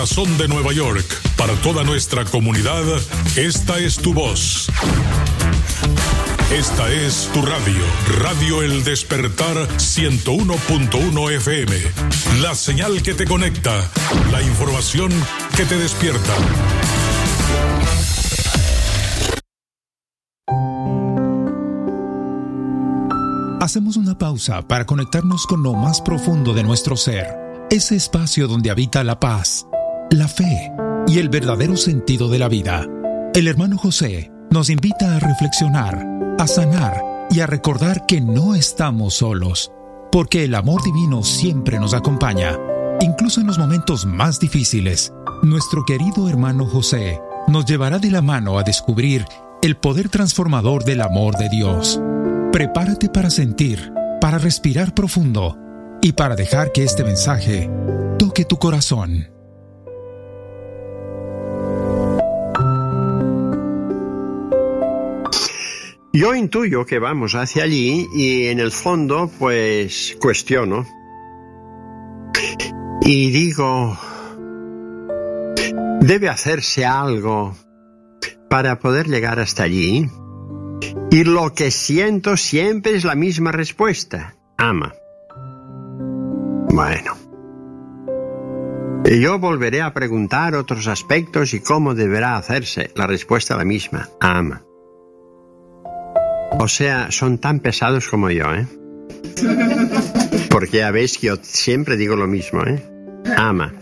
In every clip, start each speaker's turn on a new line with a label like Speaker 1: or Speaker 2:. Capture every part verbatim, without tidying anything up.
Speaker 1: Corazón de Nueva York, para toda nuestra comunidad, esta es tu voz. Esta es tu radio, Radio El Despertar ciento uno punto uno F M. La señal que te conecta, la información que te despierta.
Speaker 2: Hacemos una pausa para conectarnos con lo más profundo de nuestro ser, ese espacio donde habita la paz, la fe y el verdadero sentido de la vida. El hermano José nos invita a reflexionar, a sanar y a recordar que no estamos solos, porque el amor divino siempre nos acompaña, incluso en los momentos más difíciles. Nuestro querido hermano José nos llevará de la mano a descubrir el poder transformador del amor de Dios. Prepárate para sentir, para respirar profundo y para dejar que este mensaje toque tu corazón.
Speaker 3: Yo intuyo que vamos hacia allí y en el fondo pues cuestiono y digo, ¿debe hacerse algo para poder llegar hasta allí? Y lo que siento siempre es la misma respuesta: ama. Bueno, y yo volveré a preguntar otros aspectos y cómo deberá hacerse. La respuesta es la misma: ama. O sea, son tan pesados como yo, ¿eh? Porque ya veis que yo siempre digo lo mismo, ¿eh? Ama.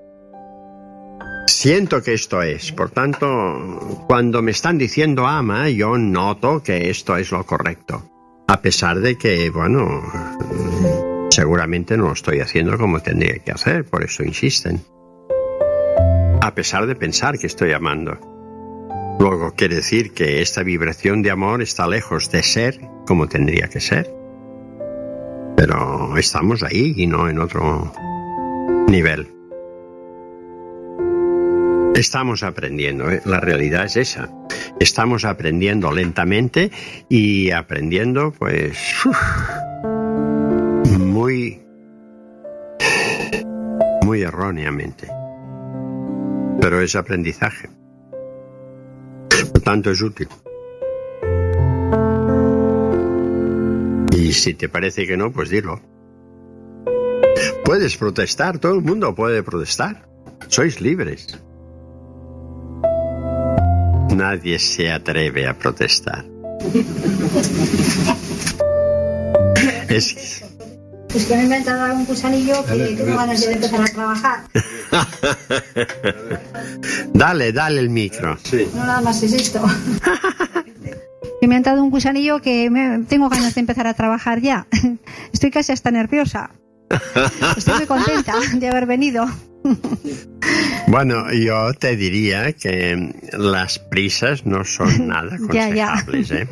Speaker 3: Siento que esto es, por tanto, cuando me están diciendo ama, yo noto que esto es lo correcto. A pesar de que, bueno, seguramente no lo estoy haciendo como tendría que hacer, por eso insisten. A pesar de pensar que estoy amando. Luego quiere decir que esta vibración de amor está lejos de ser como tendría que ser. Pero estamos ahí y no en otro nivel. Estamos aprendiendo, ¿eh? La realidad es esa. Estamos aprendiendo lentamente y aprendiendo, pues, uf, muy, muy erróneamente. Pero es aprendizaje. Por tanto, es útil. Y si te parece que no, pues dilo. Puedes protestar, todo el mundo puede protestar. Sois libres. Nadie se atreve a protestar. Es...
Speaker 4: Pues que me he inventado un gusanillo que tengo ganas de empezar a trabajar.
Speaker 3: Dale, dale el micro. Sí.
Speaker 4: No, nada más es esto. He inventado un gusanillo que me... tengo ganas de empezar a trabajar ya. Estoy casi hasta nerviosa. Estoy muy contenta de haber venido.
Speaker 3: Bueno, yo te diría que las prisas no son nada aconsejables, ya, ya. ¿eh?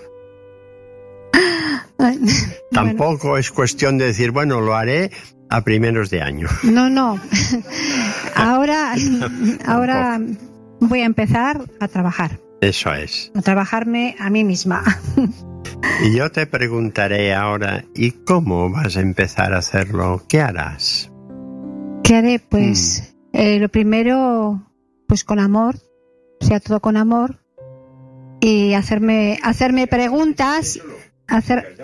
Speaker 3: Tampoco bueno. Es cuestión de decir, bueno, lo haré a primeros de año.
Speaker 4: No, no. Ahora, ahora voy a empezar a trabajar.
Speaker 3: Eso es.
Speaker 4: A trabajarme a mí misma.
Speaker 3: Y yo te preguntaré ahora, ¿y cómo vas a empezar a hacerlo? ¿Qué harás?
Speaker 4: ¿Qué haré? Pues mm. eh, lo primero, pues con amor, o sea, todo con amor, y hacerme, hacerme preguntas, hacer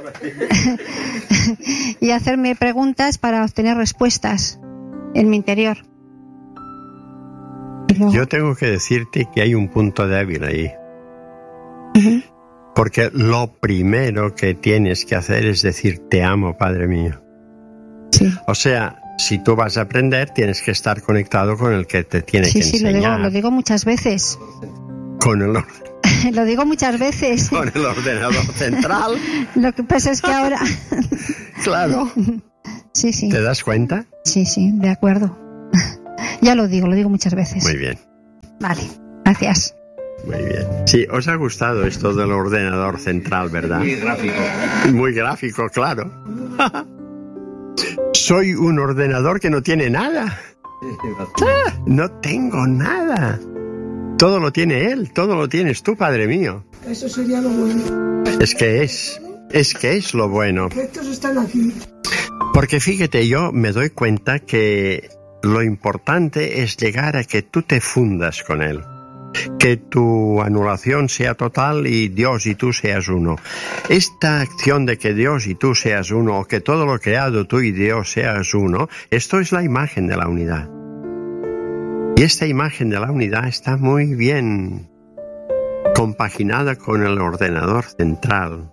Speaker 4: y hacerme preguntas para obtener respuestas en mi interior. Luego...
Speaker 3: Yo tengo que decirte que hay un punto débil ahí. Uh-huh. Porque lo primero que tienes que hacer es decir, te amo, Padre mío.
Speaker 4: Sí.
Speaker 3: O sea, si tú vas a aprender, tienes que estar conectado con el que te tiene
Speaker 4: sí,
Speaker 3: que
Speaker 4: sí,
Speaker 3: enseñar.
Speaker 4: Sí, lo digo, lo digo muchas veces.
Speaker 3: Con el
Speaker 4: Lo digo muchas veces.
Speaker 3: Con el ordenador central.
Speaker 4: Lo que pasa es que ahora...
Speaker 3: Claro.
Speaker 4: Sí, sí.
Speaker 3: ¿Te das cuenta?
Speaker 4: Sí, sí, de acuerdo. Ya lo digo, lo digo muchas veces.
Speaker 3: Muy bien.
Speaker 4: Vale, gracias.
Speaker 3: Muy bien. Sí, os ha gustado esto del ordenador central, ¿verdad?
Speaker 5: Muy gráfico.
Speaker 3: Muy gráfico, claro. Soy un ordenador que no tiene nada. Ah, no tengo nada. Todo lo tiene él, todo lo tienes tú, Padre mío.
Speaker 6: Eso sería lo bueno.
Speaker 3: Es que es, es que es lo bueno.
Speaker 6: Estos están aquí.
Speaker 3: Porque fíjate, yo me doy cuenta que lo importante es llegar a que tú te fundas con él. Que tu anulación sea total y Dios y tú seas uno. Esta acción de que Dios y tú seas uno, o que todo lo creado tú y Dios seas uno, esto es la imagen de la unidad. Y esta imagen de la unidad está muy bien compaginada con el ordenador central.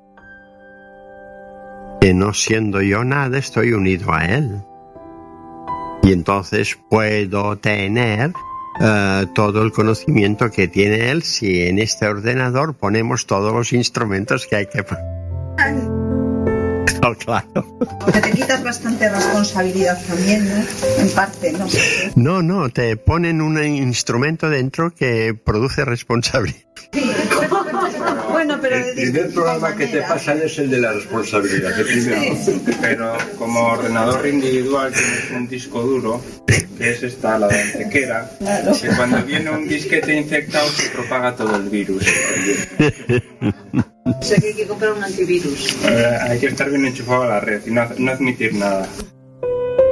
Speaker 3: Que no siendo yo nada, estoy unido a él. Y entonces puedo tener Uh, todo el conocimiento que tiene él si en este ordenador ponemos todos los instrumentos que hay que poner. Oh, claro.
Speaker 5: Que te quitas bastante responsabilidad también, ¿no? En parte, ¿no?
Speaker 3: No, no, te ponen un instrumento dentro que produce responsabilidad.
Speaker 5: Sí. Bueno, pero
Speaker 7: el primer programa que te pasan es el de la responsabilidad, el primero.
Speaker 5: Sí.
Speaker 8: Pero como ordenador individual tienes un disco duro, que es esta, la de antequera,
Speaker 5: claro.
Speaker 8: Que cuando viene un disquete infectado se propaga todo el virus.
Speaker 5: O sea que hay que comprar un antivirus.
Speaker 8: Eh, hay que estar bien enchufado a la red y no, no admitir nada.